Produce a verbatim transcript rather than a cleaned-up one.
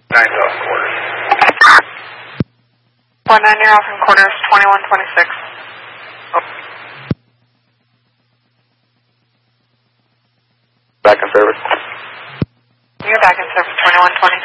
Nine's off quarters. One nine, you're off in quarters, twenty-one twenty-six. Oh. Back in service. You're back in service, twenty-one twenty.